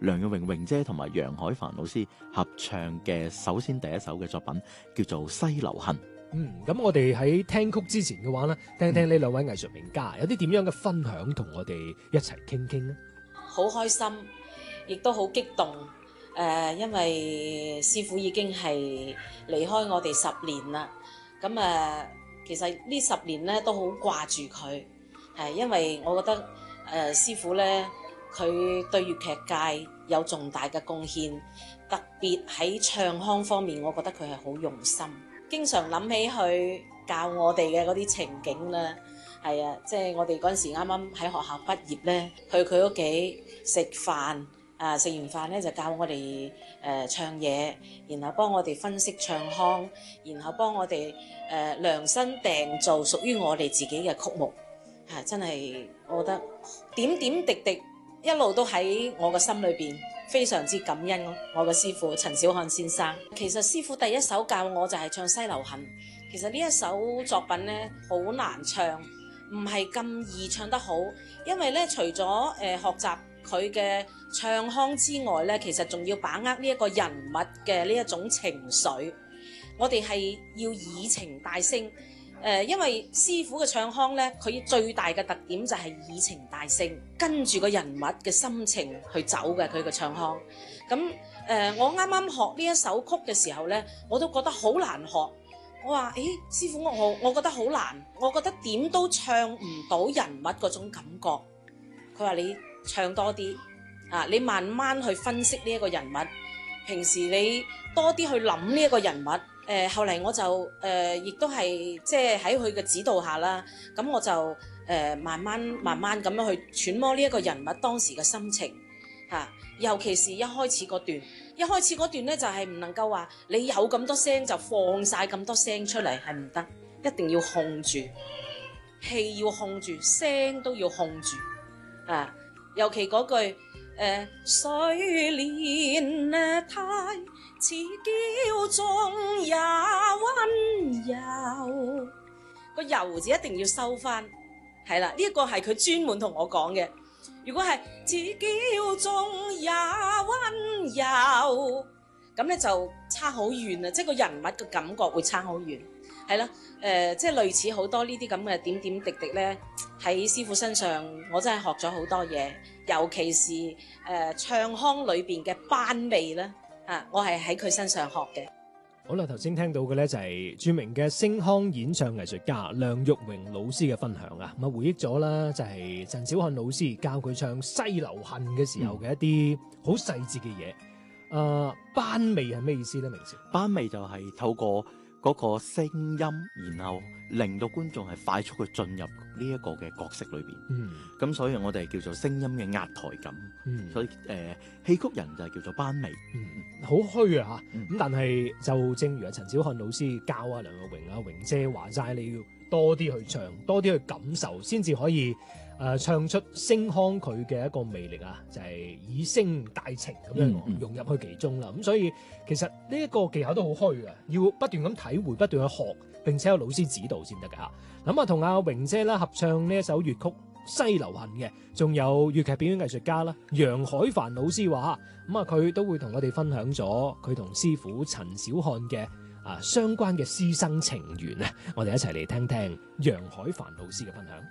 梁玉榮榮姐同埋楊海帆老師合唱嘅首先第一首嘅作品叫做《西流行》。 咁我哋喺聽曲之前嘅話呢，聽聽呢兩位藝術名家有啲點樣嘅分享，同我哋一齊傾傾呢？ 好開心，亦都好激動。因為師傅已經係離開我哋10年啦。咁其實呢10年咧都好掛住佢，因為我覺得師傅咧佢對粵劇界有重大嘅貢獻，特別喺唱腔方面，我覺得佢係好用心。經常諗起佢教我哋嘅嗰啲情景啦，係啊，即係我哋嗰陣時啱啱喺學校畢業咧，去佢屋企食飯。食完飯咧就教我哋唱嘢，然後幫我哋分析唱腔，然後幫我哋量身訂造屬於我哋自己嘅曲目，真係我覺得點點滴滴一路都喺我嘅心裏邊，非常之感恩我嘅師傅陳小漢先生。其實師傅第一首教我就係唱《西流行》，其實呢一首作品咧好難唱，唔係咁易唱得好，因為咧除咗學習佢嘅唱腔之外咧，其實仲要把握呢一個人物嘅呢一種情緒。我哋係要以情帶聲，因為師傅嘅唱腔咧，佢最大嘅特點就係以情帶聲，跟住個人物嘅心情去走嘅佢嘅唱腔。咁我啱啱學呢一首曲嘅時候咧，我都覺得好難學。我話師傅，我覺得好難，我覺得點都唱唔到人物嗰種感覺。佢話你唱多啲你慢慢去分析呢一個人物，平時你多啲去諗呢一個人物。後嚟我就亦都係即係喺佢嘅指導下啦，咁我就慢慢咁樣去揣摩呢一個人物當時嘅心情尤其是一開始嗰段咧，就係唔能夠話你有咁多聲就放晒咁多聲出嚟，係唔得，一定要控住氣，要控住聲都要控住尤其嗰句水蓮太似嬌中也溫柔，個柔字一定要收翻，係啦，呢一個係佢專門同我講嘅。如果係似嬌中也溫柔，咁咧就差好遠啦，即係個人物嘅感覺會差好遠，係啦，即係類似好多呢啲咁嘅點點滴滴咧，喺師傅身上我真係學咗好多嘢，尤其是唱腔裏邊嘅班味咧，我係喺佢身上學嘅。 好啦，頭先聽到嘅咧就係著名嘅聲腔演唱藝術家梁玉榮老師嘅分享啊，咁啊回憶咗啦，就係陳小漢老師教佢唱《西流行》嘅時候嘅一啲好細節嘅嘢。班味係咩意思咧？明少， 班味就係透過嗰個聲音，然後令到觀眾係快速去進入呢一個嘅角色裏邊。咁所以我哋叫做聲音嘅壓台感。所以戲曲人就係叫做班味。 好虛啊嚇。咁但係就正如陳小漢老師教梁玉榮榮姐話齋，你要多啲去唱，多啲去感受，先至可以唱出聲腔佢嘅一個魅力啊！就係以聲帶情咁樣融入去其中啦。咁所以其實呢一個技巧都好虛嘅，要不斷咁體會，不斷去學，並且有老師指導先得㗎嚇。咁同阿榮姐啦合唱呢一首粵曲《西流行》嘅，仲有粵劇表演藝術家啦楊海帆老師話佢都會同我哋分享咗佢同師傅陳小漢嘅相關嘅師生情緣啊！我哋一齊嚟聽聽楊海帆老師嘅分享。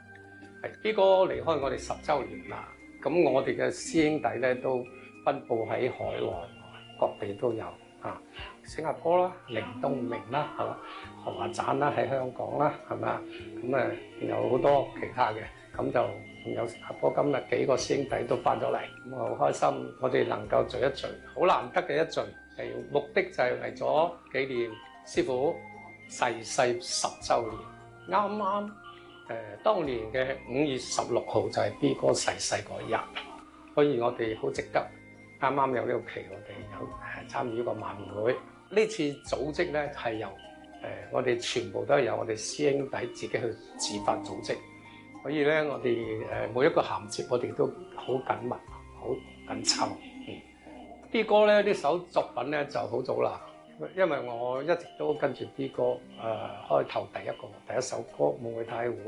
B 哥離開我哋10週年啦，咁我哋嘅師兄弟咧都分佈喺海外各地都有新加坡啦、凌東明啦，係嘛，何華盞啦喺香港啦，係咪啊？咁有好多其他嘅，咁就仲有新加坡今日幾個師兄弟都翻咗嚟，咁好開心，我哋能夠聚一聚，好難得嘅一聚，目的就係為咗紀念師傅逝世10週年，啱啱。當年嘅5月16號就係 B 哥逝世嗰日，所以我哋好值得啱啱有呢個期，我哋有參與呢個晚會。呢次組織咧係由我哋全部都係由我哋師兄弟自己去自發組織，所以咧我哋每一個銜接我哋都好緊密、好緊湊。B 哥咧呢首作品咧就好早啦。因為我一直都跟住 B 哥開頭第一首歌《夢回太湖》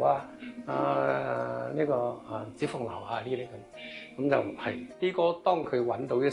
呢個《紫鳳樓》呢啲咁就係 B 哥當佢揾到呢